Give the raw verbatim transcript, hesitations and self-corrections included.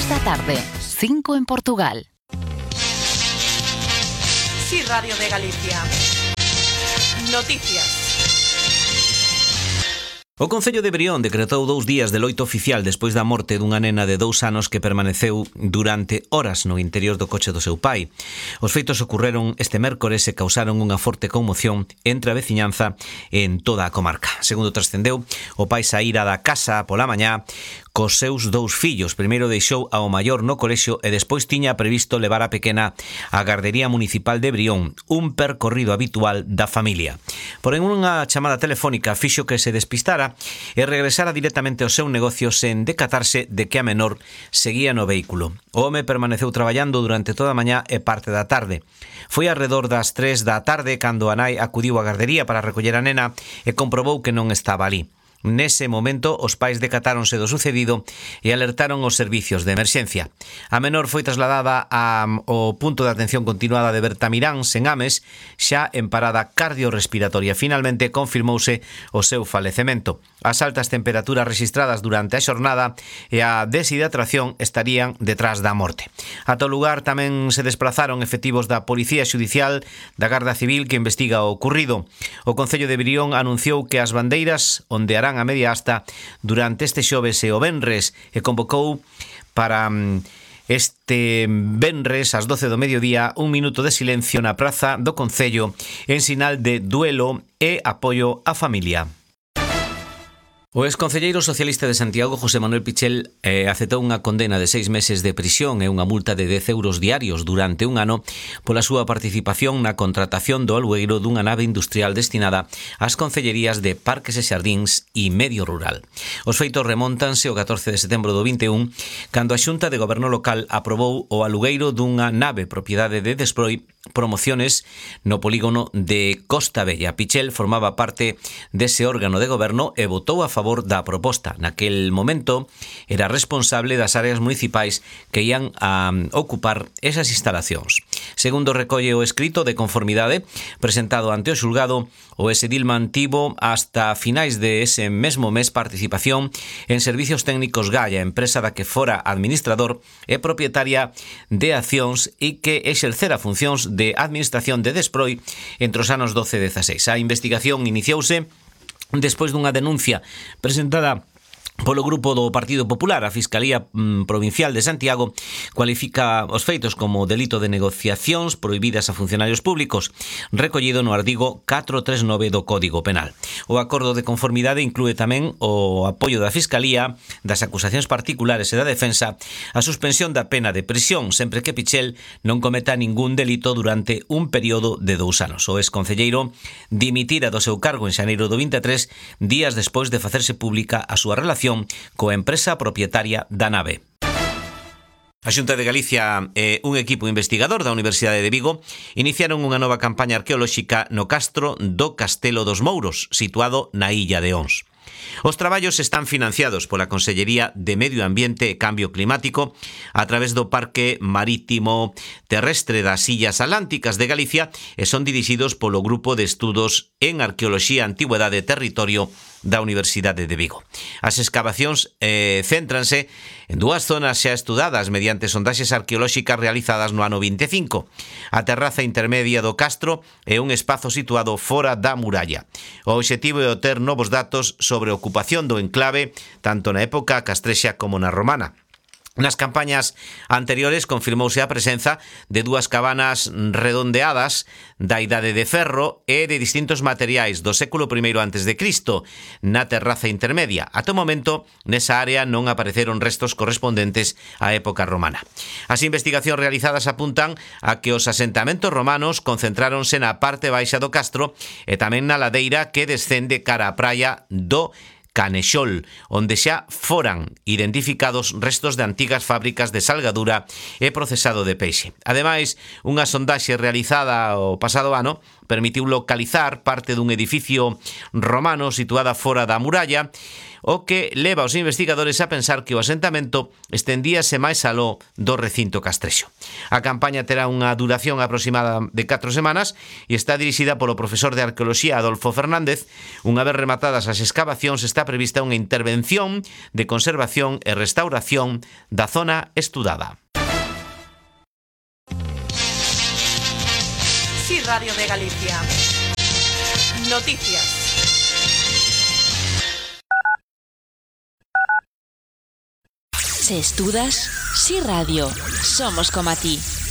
da tarde, cinco en Portugal. Sí, Radio de Galicia. Noticias. O Concello de Brión decretou dous días de loito oficial despois da morte dunha nena de dous anos que permaneceu durante horas no interior do coche do seu pai. Os feitos ocorreron este mércores e causaron unha forte conmoción entre a veciñanza en toda a comarca. Segundo trascendeu, o pai saíra da casa pola mañá cos seus dous fillos. Primeiro deixou ao maior no colexio e despois tiña previsto levar a pequena á gardería municipal de Brión, un percorrido habitual da familia. Porén, unha chamada telefónica fixo que se despistara e regresara directamente ao seu negocio sen decatarse de que a menor seguía no vehículo. O home permaneceu traballando durante toda a mañá e parte da tarde. Foi arredor das tres da tarde cando a nai acudiu á gardería para recoller a nena e comprobou que non estaba ali. Nese momento, os pais decatáronse do sucedido e alertaron os servicios de emerxencia. A menor foi trasladada ao punto de atención continuada de Bertamiráns, en Ames, xa en parada cardiorrespiratoria. Finalmente, confirmouse o seu falecemento. As altas temperaturas registradas durante a xornada e a deshidratación estarían detrás da morte. Ata o lugar tamén se desplazaron efectivos da Policía Xudicial, da Garda Civil, que investiga o ocurrido. O Concello de Brión anunciou que as bandeiras ondearán a media asta durante este xoves e o venres e convocou para este venres ás doce do mediodía un minuto de silencio na praza do Concello en sinal de duelo e apoio á familia. O exconcelleiro socialista de Santiago, José Manuel Pichel, eh, aceptou unha condena de seis meses de prisión e unha multa de dez euros diarios durante un ano pola súa participación na contratación do alueiro dunha nave industrial destinada ás concellerías de Parques e Xardíns e Medio Rural. Os feitos remontanse o catorce de setembro do vinte e un, cando a Xunta de Goberno Local aprobou o alugueiro dunha nave propiedade de Desproi Promociones no polígono de Costa Bella. Pichel formaba parte dese órgano de goberno e votou a favor da proposta. Naquel momento era responsable das áreas municipais que ian a ocupar esas instalacións. Segundo recolle o escrito de conformidade presentado ante o xulgado, o Esedil mantivo hasta finais de ese mesmo mes participación en Servicios Técnicos Gaia, empresa da que fora administrador e propietaria de accións e que exercera funcións de administración de Desproi entre os anos doce e dezaseis. A investigación iniciouse despois dunha denuncia presentada polo grupo do Partido Popular. A Fiscalía mm, Provincial de Santiago cualifica os feitos como delito de negociacións prohibidas a funcionarios públicos, recollido no artigo catrocentos treinta e nove do Código Penal. O acordo de conformidade inclúe tamén o apoio da Fiscalía, das acusacións particulares e da defensa, a suspensión da pena de prisión, sempre que Pichel non cometa ningún delito durante un período de dous anos. O exconcelleiro dimitira do seu cargo en xaneiro do vinte e tres, días despois de facerse pública a súa relación coa empresa propietaria da nave. A Xunta de Galicia e un equipo investigador da Universidade de Vigo iniciaron unha nova campaña arqueolóxica no castro do Castelo dos Mouros, situado na illa de Ons. Os traballos están financiados pola Consellería de Medio Ambiente e Cambio Climático a través do Parque Marítimo Terrestre das Illas Atlánticas de Galicia e son dirixidos polo Grupo de Estudos en Arqueoloxía, Antigüedade e Territorio da Universidade de Vigo. As escavacións eh, céntranse en dúas zonas xa estudadas mediante sondaxes arqueolóxicas realizadas no ano vinte e cinco. A terraza intermedia do castro é un espazo situado fora da muralla. O obxectivo é obter novos datos sobre a ocupación do enclave tanto na época castrexa como na romana. Nas campañas anteriores confirmouse a presenza de dúas cabanas redondeadas da Idade de Ferro e de distintos materiais do século primeiro antes de Cristo na terraza intermedia. Ata o momento, nesa área non apareceron restos correspondentes á época romana. As investigacións realizadas apuntan a que os asentamentos romanos concentráronse na parte baixa do castro e tamén na ladeira que descende cara á praia do Canexol, onde xa foran identificados restos de antigas fábricas de salgadura e procesado de peixe. Ademais, unha sondaxe realizada o pasado ano permitiu localizar parte dun edificio romano situada fora da muralla, o que leva aos investigadores a pensar que o asentamento estendíase máis aló do recinto castrexo. A campaña terá unha duración aproximada de catro semanas e está dirixida polo profesor de Arqueoloxía Adolfo Fernández. Unha vez rematadas as excavacións, está prevista unha intervención de conservación e restauración da zona estudada. Sí, Radio de Galicia. Noticias. Se estudas, Sí Radio. Somos como a ti.